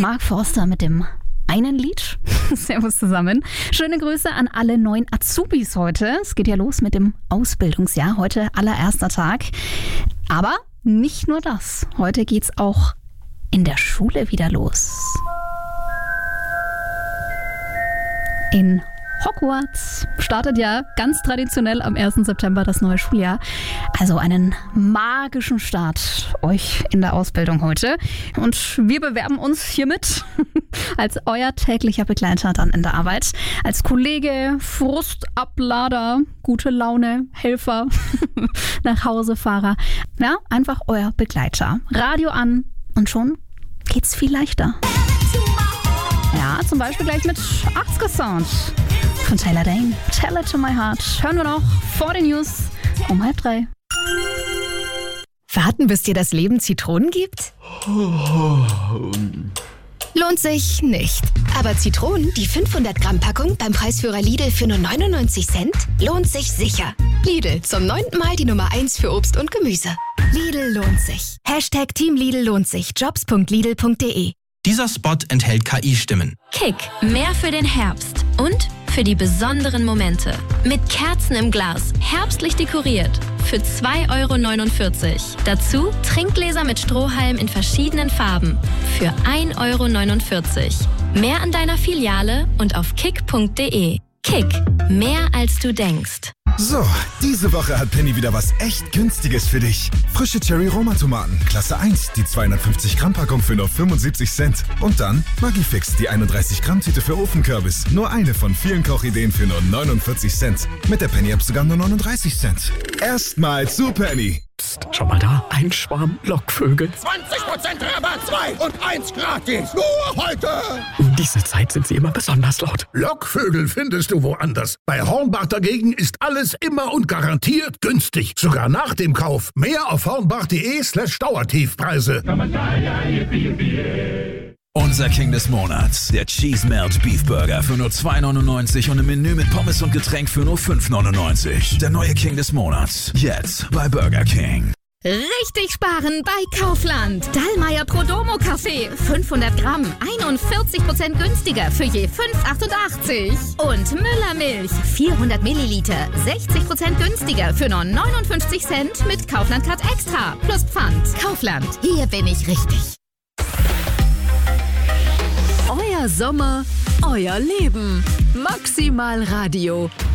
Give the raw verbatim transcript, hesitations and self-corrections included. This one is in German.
Mark Forster mit dem einen Lied. Servus zusammen. Schöne Grüße an alle neuen Azubis heute. Es geht ja los mit dem Ausbildungsjahr. Heute allererster Tag. Aber nicht nur das. Heute geht's auch in der Schule wieder los. In Hogwarts startet ja ganz traditionell am ersten September das neue Schuljahr. Also einen magischen Start euch in der Ausbildung heute. Und wir bewerben uns hiermit als euer täglicher Begleiter dann in der Arbeit. Als Kollege, Frustablader, gute Laune, Helfer, Nachhausefahrer. Ja, einfach euer Begleiter. Radio an und schon geht's viel leichter. Ja, zum Beispiel gleich mit achtziger Sound von Taylor Dane. Tell It To My Heart. Hören wir noch vor den News um halb drei. Warten, bis dir das Leben Zitronen gibt? Lohnt sich nicht. Aber Zitronen, die fünfhundert Gramm Packung beim Preisführer Lidl für nur neunundneunzig Cent, lohnt sich sicher. Lidl, zum neunten Mal die Nummer eins für Obst und Gemüse. Lidl lohnt sich. Hashtag Team Lidl lohnt sich. Jobs Punkt lidl Punkt de. Dieser Spot enthält K I-Stimmen. Kick, mehr für den Herbst und für die besonderen Momente. Mit Kerzen im Glas, herbstlich dekoriert. Für zwei Euro neunundvierzig. Dazu Trinkgläser mit Strohhalm in verschiedenen Farben. Für ein Euro neunundvierzig. Mehr an deiner Filiale und auf kick Punkt de. Kick, mehr als du denkst. So, diese Woche hat Penny wieder was echt Günstiges für dich. Frische Cherry-Roma-Tomaten, Klasse eins, die zweihundertfünfzig Gramm Packung für nur fünfundsiebzig Cent. Und dann Maggi-Fix, die einunddreißig Gramm Tüte für Ofenkürbis. Nur eine von vielen Kochideen für nur neunundvierzig Cent. Mit der Penny-App sogar nur neununddreißig Cent. Erstmal zu Penny. Psst, schau mal da, ein Schwarm Lockvögel. zwanzig Prozent Rabatt, zwei und eins gratis. Nur heute. Um diese Zeit sind sie immer besonders laut. Lockvögel findest du woanders. Bei Hornbach dagegen ist alles immer und garantiert günstig. Sogar nach dem Kauf. Mehr auf hornbach.de slash Dauertiefpreise. Unser King des Monats, der Cheese Melt Beef Burger für nur zwei neunundneunzig und im Menü mit Pommes und Getränk für nur fünf neunundneunzig. Der neue King des Monats, jetzt bei Burger King. Richtig sparen bei Kaufland. Dallmayr Prodomo Kaffee, fünfhundert Gramm, einundvierzig Prozent günstiger für je fünf achtundachtzig. Und Müller Milch, vierhundert Milliliter, sechzig Prozent günstiger für nur neunundfünfzig Cent mit Kaufland Card Extra plus Pfand. Kaufland, hier bin ich richtig. Euer Sommer, euer Leben. Maximal Radio.